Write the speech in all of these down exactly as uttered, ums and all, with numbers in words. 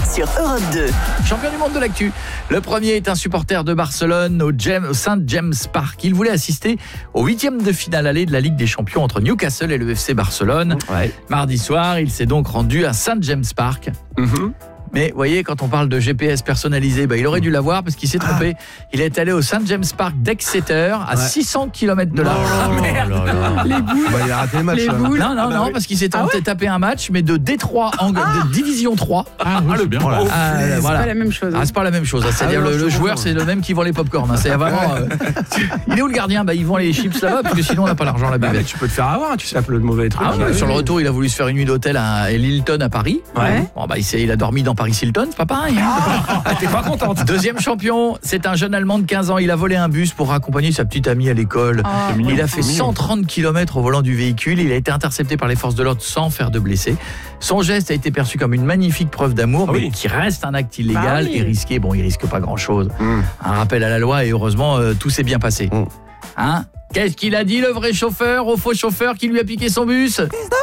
sur Europe deux. Champion du monde de l'actu. Le premier est un supporter de Barcelone au, James, au Saint James Park. Il voulait assister au huitième de finale aller de la Ligue des Champions entre Newcastle et le F C Barcelone. Ouais. Mardi soir, il s'est donc rendu à Saint James Park. Mm-hmm. Mais vous voyez, quand on parle de G P S personnalisé, bah, il aurait dû l'avoir parce qu'il s'est trompé. Ah. Il est allé au Saint James Park d'Exeter à ouais. six cents kilomètres de là. Oh, merde. là, là. Les boules. Bah, il a raté le match. Les boules. Non, non, ah, bah, non, oui. parce qu'il s'est ah, tenté ouais. taper un match, mais de Détroit, en ah. de Division trois. Ah, oui, c'est bien. Voilà. Ah, c'est voilà. pas la même chose. Ah, c'est pas la même chose. Hein. C'est-à-dire ah, le, non, le c'est joueur, bon. c'est le même qui vend les pop-corn. Hein. C'est vraiment. Euh... Il est où le gardien ? Bah, il vend les chips là-bas, parce que sinon on n'a pas l'argent là-bas. Bah, tu peux te faire avoir, tu sapes le mauvais truc. Ah, ouais, sur le retour, il a voulu se faire une nuit d'hôtel à Hilton à Paris. Ouais. Bon, bah, il, il a dormi dans Paris Hilton, c'est pas pareil. Hein. Ah, t'es pas contente. Deuxième champion, c'est un jeune Allemand de quinze ans. Il a volé un bus pour accompagner sa petite amie à l'école. Oh, il a fait cent trente kilomètres au volant du véhicule. Il a été intercepté par les forces de l'ordre sans faire de blessés. Son geste a été perçu comme une magnifique preuve d'amour, ah, mais oui. qui reste un acte illégal bah, oui. et risqué. Bon, il risque pas grand-chose. Mm. Un rappel à la loi et heureusement, euh, tout s'est bien passé. Mm. Hein ? Qu'est-ce qu'il a dit, le vrai chauffeur, au faux chauffeur qui lui a piqué son bus ?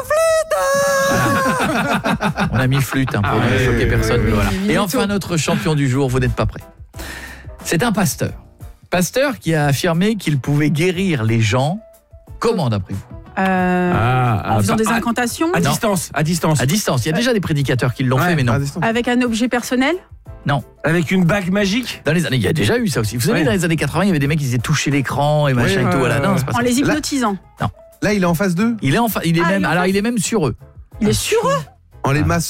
On a mis flûte hein, pour Ah, ne oui, choquer oui, personne. oui, mais oui, voilà. oui. Et enfin, notre champion du jour, vous n'êtes pas prêts. C'est un pasteur. Pasteur qui a affirmé qu'il pouvait guérir les gens. Comment, d'après vous ? Euh, Ah, en faisant ah, des à- incantations À distance, à distance. À distance. Il y a déjà des prédicateurs qui l'ont Ouais, fait, mais non. avec un objet personnel. Avec une bague magique. Dans les années, il y a déjà eu ça aussi. Vous savez, Ouais. dans les années quatre-vingts, il y avait des mecs qui disaient toucher l'écran et machin Ouais, et tout. ouais, Voilà, non, ouais. c'est pas En ça. les hypnotisant. Là, il est en phase deux. Il est, en fa- il est Ah, même, il est en alors face. il est même sur eux. Il est sur eux. En les massant.